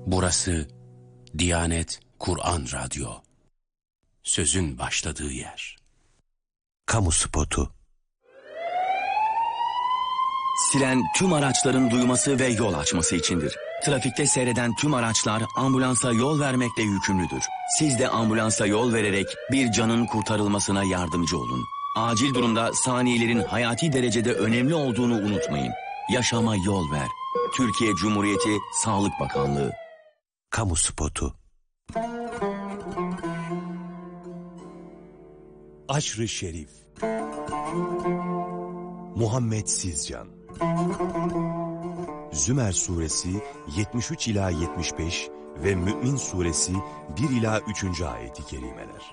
Burası Diyanet Kur'an Radyo. Sözün başladığı yer. Kamu spotu. Siren tüm araçların duyması ve yol açması içindir. Trafikte seyreden tüm araçlar ambulansa yol vermekle yükümlüdür. Siz de ambulansa yol vererek bir canın kurtarılmasına yardımcı olun. Acil durumda saniyelerin hayati derecede önemli olduğunu unutmayın. Yaşama yol ver. Türkiye Cumhuriyeti Sağlık Bakanlığı. Kamu spotu. Aşr-ı Şerif. Muhammed Sizcan. Zümer suresi 73 ila 75 ve Mü'min suresi 1 ila 3. ayeti kerimeler.